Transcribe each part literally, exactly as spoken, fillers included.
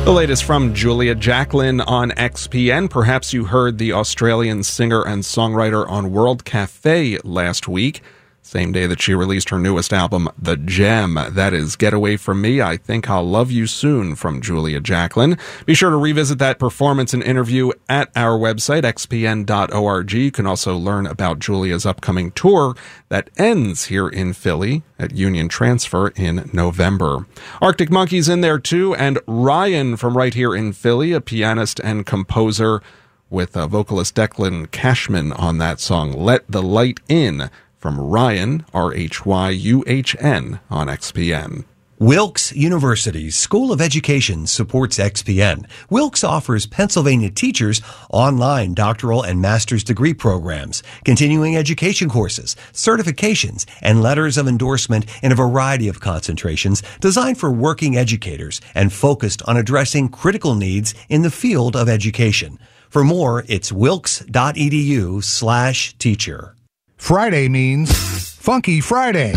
The latest from Julia Jacklin on X P N. Perhaps you heard the Australian singer and songwriter on World Cafe last week, same day that she released her newest album, The Gem. That is Get Away From Me, I Think I'll Love You Soon from Julia Jacklin. Be sure to revisit that performance and interview at our website, x p n dot org. You can also learn about Julia's upcoming tour that ends here in Philly at Union Transfer in November. Arctic Monkeys in there too, and Ryan from right here in Philly, a pianist and composer with uh, vocalist Declan Cashman on that song, Let the Light In, from Ryan, R H Y U H N, on X P N. Wilkes University's School of Education supports X P N. Wilkes offers Pennsylvania teachers online doctoral and master's degree programs, continuing education courses, certifications, and letters of endorsement in a variety of concentrations designed for working educators and focused on addressing critical needs in the field of education. For more, it's wilkes.edu slash teacher. Friday means Funky Friday.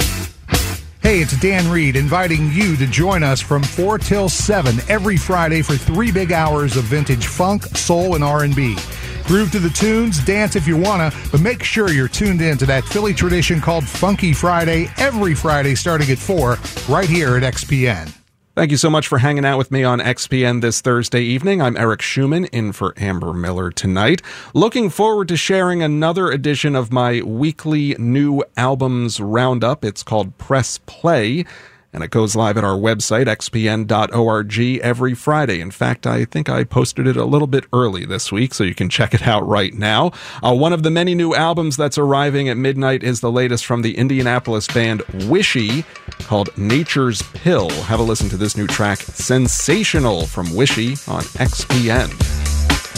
Hey, it's Dan Reed inviting you to join us from four till seven every Friday for three big hours of vintage funk, soul, and R and B. Groove to the tunes, dance if you wanna, but make sure you're tuned in to that Philly tradition called Funky Friday every Friday starting at four right here at X P N. Thank you so much for hanging out with me on X P N this Thursday evening. I'm Eric Schumann, in for Amber Miller tonight. Looking forward to sharing another edition of my weekly new albums roundup. It's called Press Play, and it goes live at our website, x p n dot org, every Friday. In fact, I think I posted it a little bit early this week, so you can check it out right now. Uh, one of the many new albums that's arriving at midnight is the latest from the Indianapolis band Wishy, called Nature's Pill. Have a listen to this new track, Sensational, from Wishy on X P N.